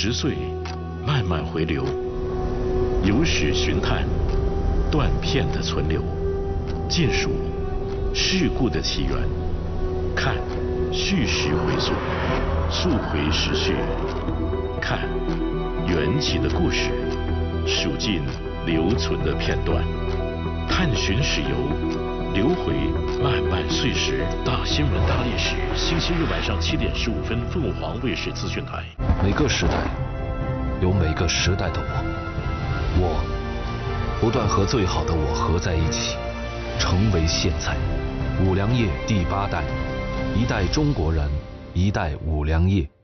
10岁，慢慢回流，有史寻探，断片的存留，见数事故的起源，看叙事回溯，溯回时序，看缘起的故事，数尽留存的片段，探寻史游，留回漫漫岁时。大新闻大历史，星期日晚上7点15分，凤凰卫视资讯台。 每个时代有每个时代的我不断和最好的我合在一起，成为现在。五粮液第8代，一代中国人，一代五粮液。